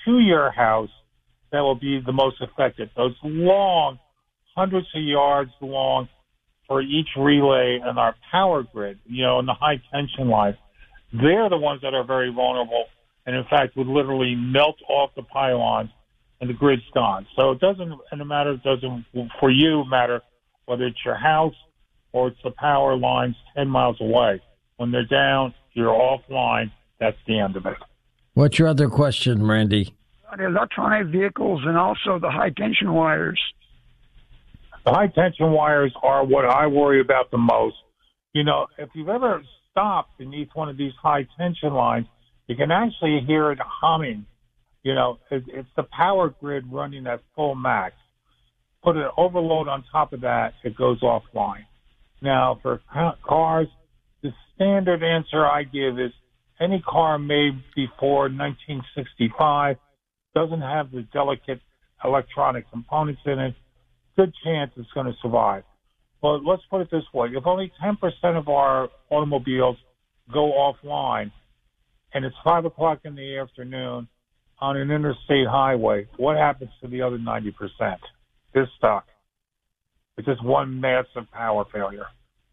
to your house that will be the most affected. Those long, hundreds of yards long for each relay in our power grid, in the high tension lines, they're the ones that are very vulnerable and, in fact, would literally melt off the pylons and the grid's gone. So it doesn't for you matter whether it's your house or it's the power lines 10 miles away. When they're down, you're offline. That's the end of it. What's your other question, Randy? The electronic vehicles and also the high-tension wires. The high-tension wires are what I worry about the most. If you've ever stopped beneath one of these high-tension lines, you can actually hear it humming. It's the power grid running at full max. Put an overload on top of that, it goes offline. Now, for cars, the standard answer I give is any car made before 1965 doesn't have the delicate electronic components in it, good chance it's going to survive. But let's put it this way. If only 10% of our automobiles go offline and it's 5 o'clock in the afternoon on an interstate highway, what happens to the other 90%? They're stuck. It's just one massive power failure.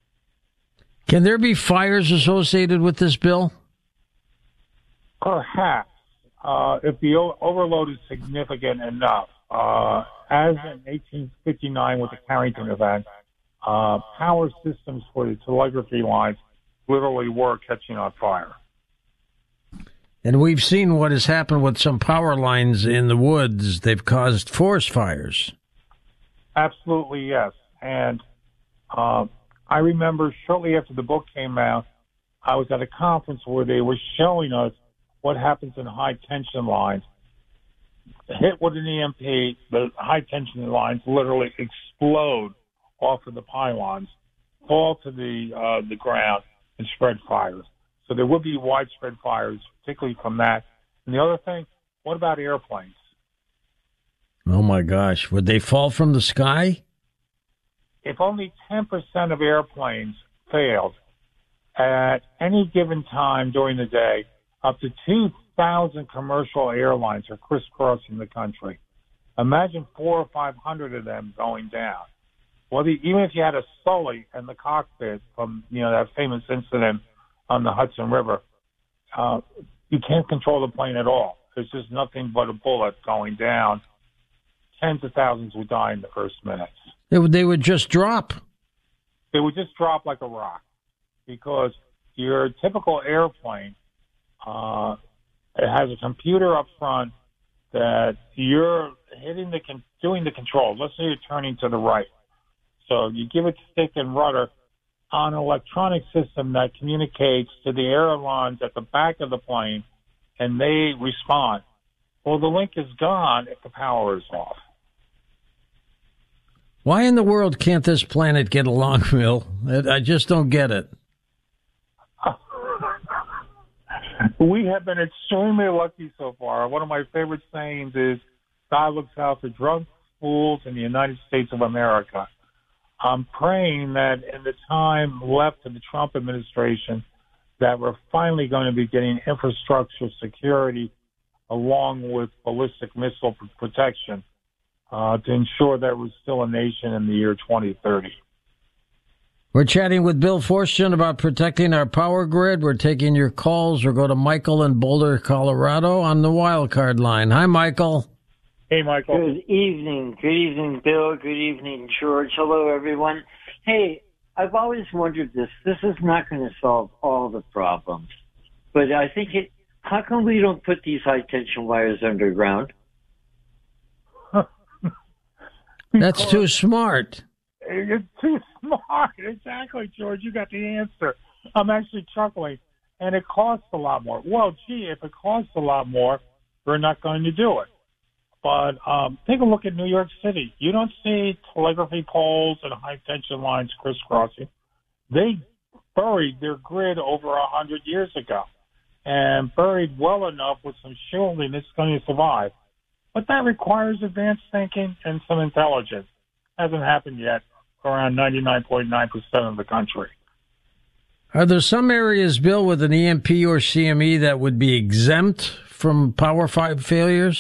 Can there be fires associated with this bill? Perhaps. If the overload is significant enough. As in 1859 with the Carrington event, power systems for the telegraphy lines literally were catching on fire. And we've seen what has happened with some power lines in the woods. They've caused forest fires. Absolutely, yes. And I remember shortly after the book came out, I was at a conference where they were showing us what happens in high-tension lines. Hit with an EMP, the high-tension lines literally explode off of the pylons, fall to the ground, and spread fires. So there would be widespread fires, particularly from that. And the other thing, what about airplanes? Oh, my gosh. Would they fall from the sky? If only 10% of airplanes failed at any given time during the day, up to 2,000 commercial airlines are crisscrossing the country. Imagine 400 or 500 of them going down. Well, even if you had a Sully in the cockpit from, that famous incident on the Hudson River, you can't control the plane at all. There's just nothing but a bullet going down. Tens of thousands would die in the first minutes. They would just drop. They would just drop like a rock because your typical airplane, it has a computer up front that you're hitting doing the control. Let's say you're turning to the right. So you give it stick and rudder on an electronic system that communicates to the airlines at the back of the plane, and they respond. Well, the link is gone if the power is off. Why in the world can't this planet get along, Bill? I just don't get it. We have been extremely lucky so far. One of my favorite sayings is, God looks out for drunk fools in the United States of America. I'm praying that in the time left to the Trump administration that we're finally going to be getting infrastructure security along with ballistic missile protection to ensure that we're still a nation in the year 2030. We're chatting with Bill Forstchen about protecting our power grid. We're taking your calls or go to Michael in Boulder, Colorado on the wild card line. Hi, Michael. Hey, Michael. Good evening. Good evening, Bill. Good evening, George. Hello, everyone. Hey, I've always wondered this. This is not going to solve all the problems, but I think how come we don't put these high-tension wires underground? That's too smart. It's too smart. Exactly, George. You got the answer. I'm actually chuckling. And it costs a lot more. Well, gee, if it costs a lot more, we're not going to do it. But take a look at New York City. You don't see telegraphy poles and high-tension lines crisscrossing. They buried their grid over 100 years ago and buried well enough with some shielding it's going to survive. But that requires advanced thinking and some intelligence. Hasn't happened yet around 99.9% of the country. Are there some areas, Bill, with an EMP or CME that would be exempt from Power 5 failures?